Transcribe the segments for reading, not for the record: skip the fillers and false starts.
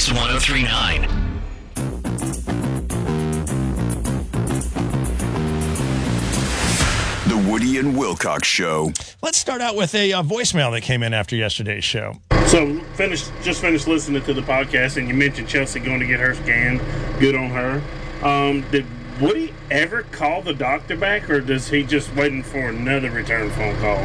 Kicks 103.9. The Woody and Wilcox Show. Let's start out with a voicemail that came in after yesterday's show. So, just finished listening to the podcast, and you mentioned Chelsea going to get her scanned. Good on her. Did Woody ever call the doctor back, or does he just waiting for another return phone call?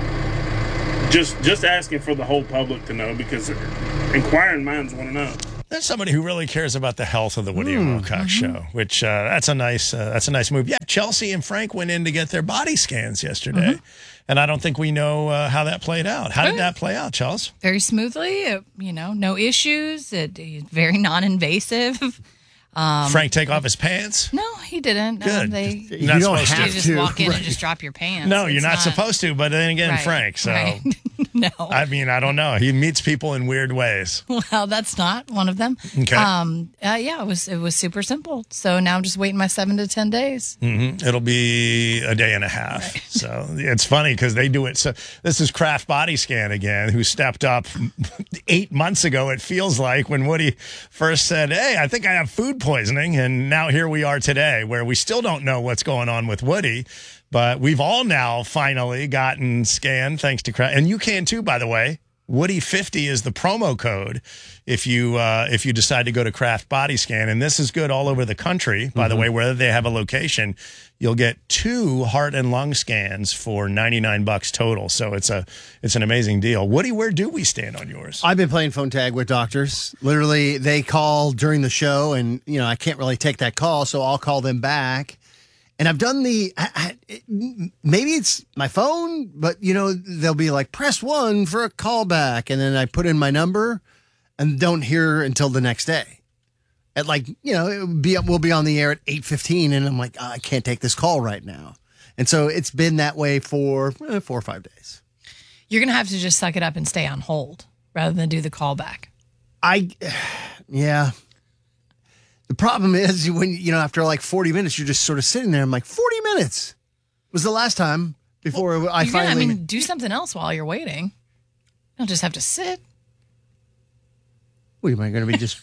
Just asking for the whole public to know, because inquiring minds want to know. There's somebody who really cares about the health of the Woody and Wilcox show, which that's a nice move. Yeah, Chelsea and Frank went in to get their body scans yesterday, and I don't think we know how that played out. How did that play out, Chelsea? Very smoothly, no issues. Very non-invasive. Frank take off his pants? No, he didn't. Good. You not don't supposed have to. to just walk in and just drop your pants. No, you're It's not supposed to, but then again, Right, Frank, so... right. No. I mean, I don't know. He meets people in weird ways. Well, that's not one of them. Okay. Yeah, it was super simple. So now I'm just waiting my 7 to 10 days. Mm-hmm. It'll be a day and a half. Right. So it's funny because they do it. So this is Kraft Body Scan again, who stepped up 8 months ago, it feels like, when Woody first said, hey, I think I have food poisoning. And now here we are today, where we still don't know what's going on with Woody. But we've all now finally gotten scanned thanks to Kraft. And you can too, by the way. Woody50 is the promo code if you decide to go to Kraft Body Scan. And this is good all over the country, by the way, whether they have a location. You'll get 2 heart and lung scans for $99 total. So it's an amazing deal. Woody, where do we stand on yours? I've been playing phone tag with doctors. Literally, they call during the show, and I can't really take that call, so I'll call them back. And I've done maybe it's my phone, but, they'll be like, press 1 for a callback. And then I put in my number and don't hear until the next day. At we'll be on the air at 8:15, and I'm like, I can't take this call right now. And so it's been that way for 4 or 5 days. You're going to have to just suck it up and stay on hold rather than do the callback. Yeah. The problem is when, after like 40 minutes, you're just sort of sitting there. I'm like, 40 minutes was the last time before I finally... do something else while you're waiting. You don't just have to sit. What, am I going to be just...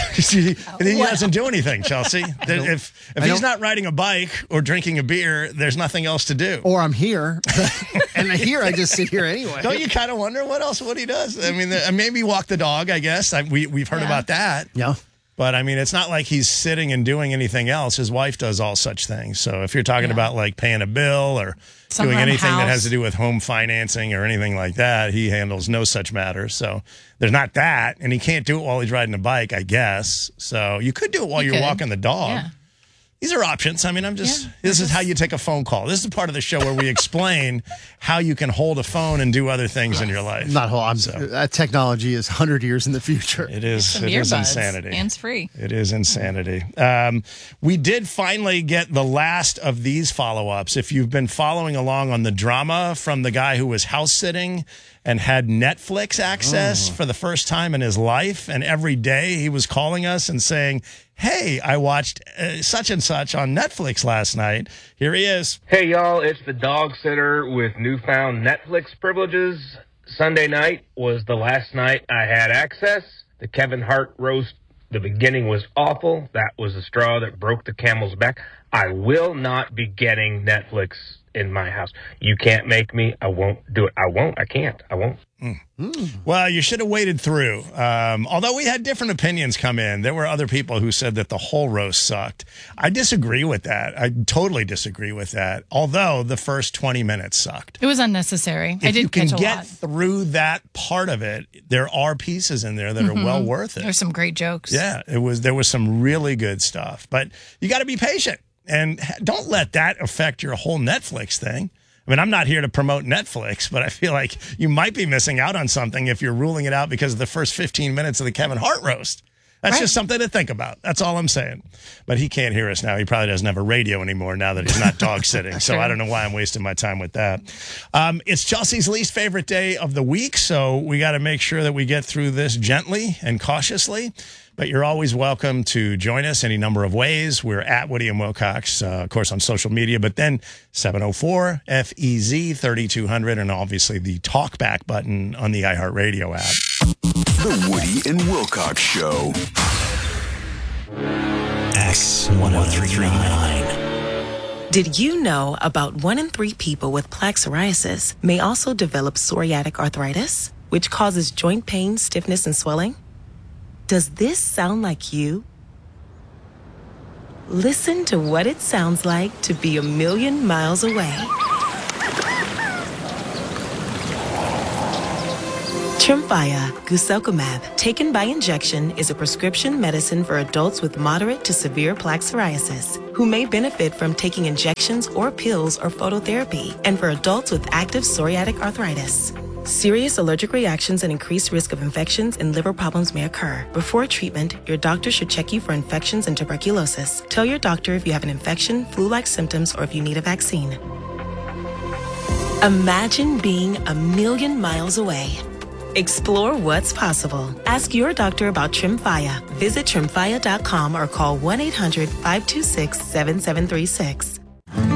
He doesn't do anything, Chelsea. If he's not riding a bike or drinking a beer, there's nothing else to do. Or I'm here. And here, I just sit here anyway. Don't you kind of wonder what he does? I mean, maybe walk the dog, I guess. We've heard about that. Yeah. But, I mean, it's not like he's sitting and doing anything else. His wife does all such things. So if you're talking about, like, paying a bill or doing anything that has to do with home financing or anything like that, he handles no such matters. So there's not that. And he can't do it while he's riding a bike, I guess. So you could do it while you're walking the dog. Yeah. These are options. I mean, this is how you take a phone call. This is part of the show where we explain how you can hold a phone and do other things in your life. That technology is 100 years in the future. It is insanity. Hands-free. It is insanity. We did finally get the last of these follow-ups. If you've been following along on the drama from the guy who was house-sitting and had Netflix access for the first time in his life, and every day he was calling us and saying, hey, I watched such and such on Netflix last night. Here he is. Hey, y'all, it's the dog sitter with newfound Netflix privileges. Sunday night was the last night I had access. The Kevin Hart roast, the beginning was awful. That was the straw that broke the camel's back. I will not be getting Netflix in my house. You can't make me. I won't do it. I won't. I can't. I won't. Well, you should have waited through. Although we had different opinions come in. There were other people who said that the whole roast sucked. I disagree with that. I totally disagree with that. Although the first 20 minutes sucked. It was unnecessary. If you can get through that part of it, there are pieces in there that are well worth it. There's some great jokes. Yeah, there was some really good stuff. But you got to be patient. And don't let that affect your whole Netflix thing. I mean, I'm not here to promote Netflix, but I feel like you might be missing out on something if you're ruling it out because of the first 15 minutes of the Kevin Hart roast. That's just something to think about. That's all I'm saying. But he can't hear us now. He probably doesn't have a radio anymore now that he's not dog sitting. So I don't know why I'm wasting my time with that. It's Chelsea's least favorite day of the week, so we got to make sure that we get through this gently and cautiously. But you're always welcome to join us any number of ways. We're at Woody and Wilcox, of course, on social media, but then 704-FEZ-3200, and obviously the talkback button on the iHeartRadio app. The Woody and Wilcox Show. X1039. Did you know about 1 in 3 people with plaque psoriasis may also develop psoriatic arthritis, which causes joint pain, stiffness, and swelling? Does this sound like you? Listen to what it sounds like to be a million miles away. Tremfya guselkumab, taken by injection, is a prescription medicine for adults with moderate to severe plaque psoriasis who may benefit from taking injections or pills or phototherapy, and for adults with active psoriatic arthritis. Serious allergic reactions and increased risk of infections and liver problems may occur. Before treatment, your doctor should check you for infections and tuberculosis. Tell your doctor if you have an infection, flu-like symptoms, or if you need a vaccine. Imagine being a million miles away. Explore what's possible. Ask your doctor about Tremfya. Visit Tremfya.com or call 1-800-526-7736.